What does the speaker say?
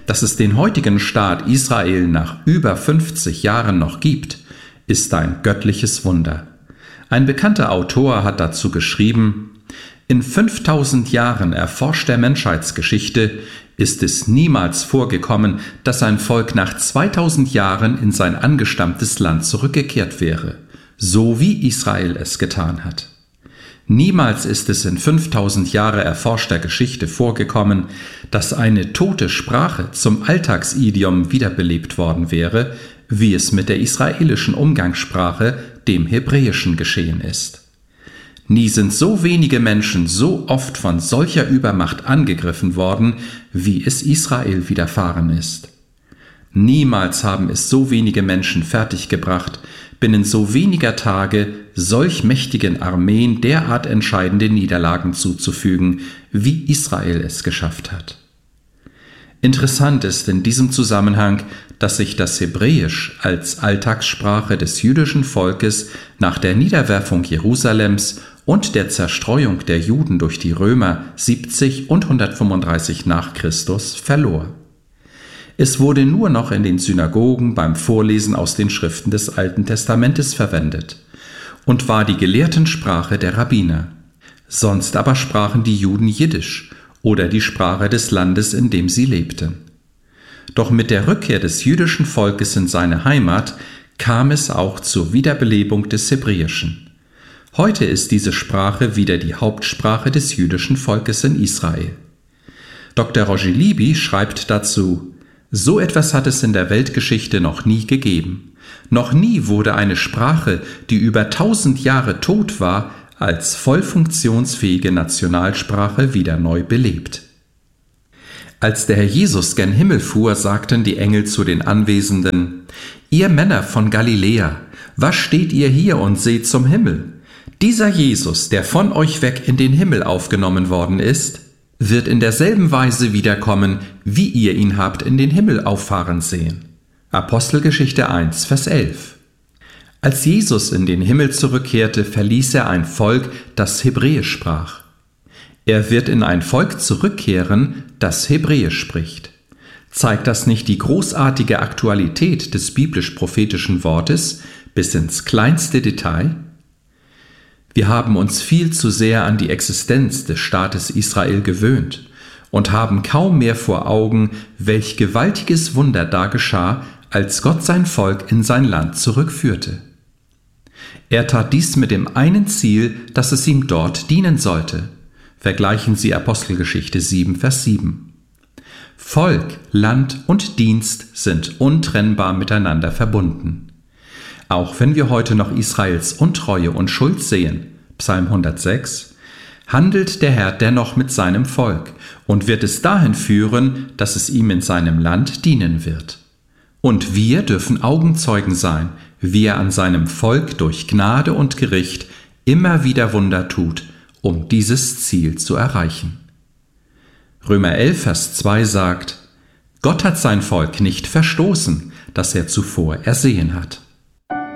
Dass es den heutigen Staat Israel nach über 50 Jahren noch gibt, ist ein göttliches Wunder. Ein bekannter Autor hat dazu geschrieben: In 5000 Jahren erforschter Menschheitsgeschichte ist es niemals vorgekommen, dass ein Volk nach 2000 Jahren in sein angestammtes Land zurückgekehrt wäre, so wie Israel es getan hat. Niemals ist es in 5000 Jahre erforschter Geschichte vorgekommen, dass eine tote Sprache zum Alltagsidiom wiederbelebt worden wäre, wie es mit der israelischen Umgangssprache, dem Hebräischen, geschehen ist. Nie sind so wenige Menschen so oft von solcher Übermacht angegriffen worden, wie es Israel widerfahren ist. Niemals haben es so wenige Menschen fertiggebracht, binnen so weniger Tage solch mächtigen Armeen derart entscheidende Niederlagen zuzufügen, wie Israel es geschafft hat. Interessant ist in diesem Zusammenhang, dass sich das Hebräisch als Alltagssprache des jüdischen Volkes nach der Niederwerfung Jerusalems und der Zerstreuung der Juden durch die Römer 70 und 135 nach Christus verlor. Es wurde nur noch in den Synagogen beim Vorlesen aus den Schriften des Alten Testamentes verwendet und war die Gelehrtensprache der Rabbiner. Sonst aber sprachen die Juden Jiddisch oder die Sprache des Landes, in dem sie lebten. Doch mit der Rückkehr des jüdischen Volkes in seine Heimat kam es auch zur Wiederbelebung des Hebräischen. Heute ist diese Sprache wieder die Hauptsprache des jüdischen Volkes in Israel. Dr. Roger Libby schreibt dazu: So etwas hat es in der Weltgeschichte noch nie gegeben. Noch nie wurde eine Sprache, die über 1000 Jahre tot war, als voll funktionsfähige Nationalsprache wieder neu belebt. Als der Herr Jesus gen Himmel fuhr, sagten die Engel zu den Anwesenden: Ihr Männer von Galiläa, was steht ihr hier und seht zum Himmel? Dieser Jesus, der von euch weg in den Himmel aufgenommen worden ist, wird in derselben Weise wiederkommen, wie ihr ihn habt in den Himmel auffahren sehen. Apostelgeschichte 1, Vers 11. Als Jesus in den Himmel zurückkehrte, verließ er ein Volk, das Hebräisch sprach. Er wird in ein Volk zurückkehren, das Hebräisch spricht. Zeigt das nicht die großartige Aktualität des biblisch-prophetischen Wortes bis ins kleinste Detail? Wir haben uns viel zu sehr an die Existenz des Staates Israel gewöhnt und haben kaum mehr vor Augen, welch gewaltiges Wunder da geschah, als Gott sein Volk in sein Land zurückführte. Er tat dies mit dem einen Ziel, dass es ihm dort dienen sollte. Vergleichen Sie Apostelgeschichte 7, Vers 7. Volk, Land und Dienst sind untrennbar miteinander verbunden. Auch wenn wir heute noch Israels Untreue und Schuld sehen, Psalm 106, handelt der Herr dennoch mit seinem Volk und wird es dahin führen, dass es ihm in seinem Land dienen wird. Und wir dürfen Augenzeugen sein, wie er an seinem Volk durch Gnade und Gericht immer wieder Wunder tut, um dieses Ziel zu erreichen. Römer 11, Vers 2 sagt: Gott hat sein Volk nicht verstoßen, das er zuvor ersehen hat.